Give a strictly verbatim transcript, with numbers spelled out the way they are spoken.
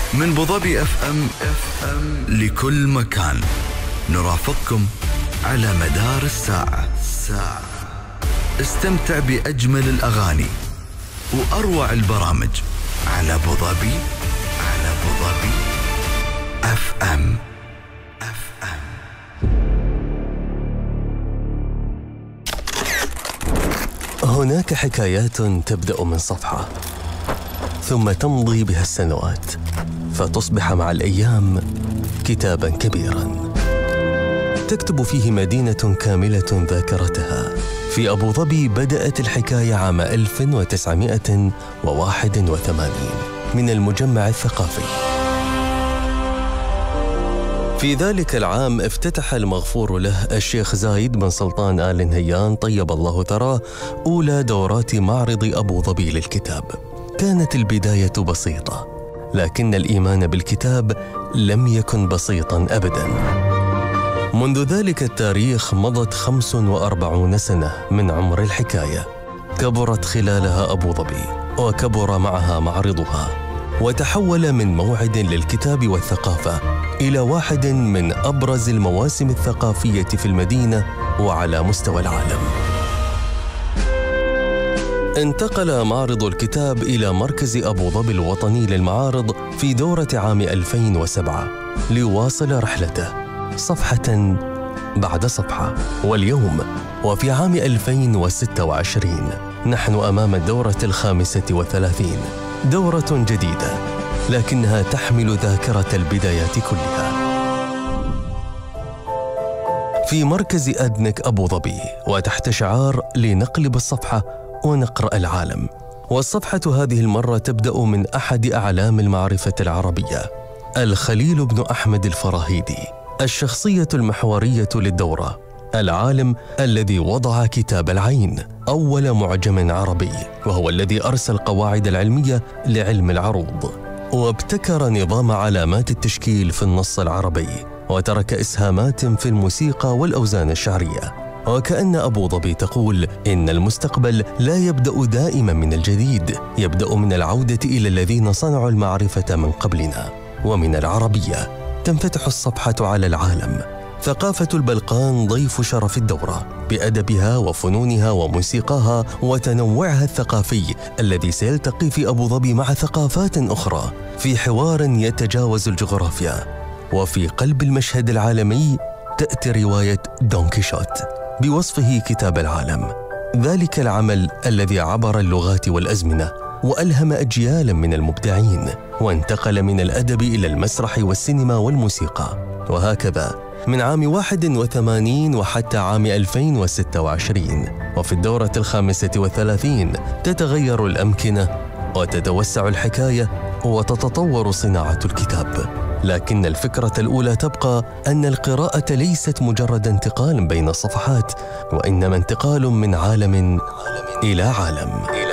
من أبوظبي اف ام اف ام لكل مكان، نرافقكم على مدار الساعة. ساعة استمتع بأجمل الأغاني وأروع البرامج على أبوظبي على أبوظبي اف ام اف ام. هناك حكايات تبدأ من صفحة ثم تمضي بها السنوات فتصبح مع الأيام كتابا كبيرا تكتب فيه مدينة كاملة ذاكرتها. في أبوظبي بدأت الحكاية عام ألف وتسعمائة وواحد وثمانين من المجمع الثقافي. في ذلك العام افتتح المغفور له الشيخ زايد بن سلطان آل نهيان طيب الله ثراه أولى دورات معرض أبوظبي للكتاب. كانت البداية بسيطة، لكن الإيمان بالكتاب لم يكن بسيطاً أبداً. منذ ذلك التاريخ مضت خمس وأربعون سنة من عمر الحكاية، كبرت خلالها أبوظبي وكبر معها معرضها، وتحول من موعد للكتاب والثقافة إلى واحد من أبرز المواسم الثقافية في المدينة وعلى مستوى العالم. انتقل معرض الكتاب إلى مركز أبوظبي الوطني للمعارض في دورة عام ألفين وسبعة ليواصل رحلته صفحة بعد صفحة. واليوم وفي عام ألفين وستة وعشرين نحن أمام الدورة الخامسة والثلاثين، دورة جديدة لكنها تحمل ذاكرة البدايات كلها. في مركز أدنك أبوظبي وتحت شعار لنقلب الصفحة ونقرأ العالم. والصفحة هذه المرة تبدأ من أحد أعلام المعرفة العربية، الخليل بن أحمد الفراهيدي، الشخصية المحورية للدورة، العالم الذي وضع كتاب العين أول معجم عربي، وهو الذي أرسى القواعد العلمية لعلم العروض، وابتكر نظام علامات التشكيل في النص العربي، وترك إسهامات في الموسيقى والأوزان الشعرية. وكأن أبوظبي تقول إن المستقبل لا يبدأ دائما من الجديد، يبدأ من العودة إلى الذين صنعوا المعرفة من قبلنا. ومن العربية تنفتح الصفحة على العالم. ثقافة البلقان ضيف شرف الدورة بأدبها وفنونها وموسيقاها وتنوعها الثقافي الذي سيلتقي في أبوظبي مع ثقافات أخرى في حوار يتجاوز الجغرافيا. وفي قلب المشهد العالمي تأتي رواية دون كيشوت بوصفه كتاب العالم، ذلك العمل الذي عبر اللغات والأزمنة وألهم أجيالا من المبدعين، وانتقل من الأدب إلى المسرح والسينما والموسيقى. وهكذا من عام واحد وثمانين وحتى عام ألفين وستة وعشرين. وفي الدورة الخامسة والثلاثين تتغير الأمكنة وتتوسع الحكاية وتتطور صناعة الكتاب، لكن الفكرة الأولى تبقى أن القراءة ليست مجرد انتقال بين الصفحات، وإنما انتقال من عالم إلى عالم.